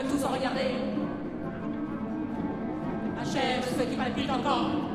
tous en regarder. Achève ce qui palpite encore.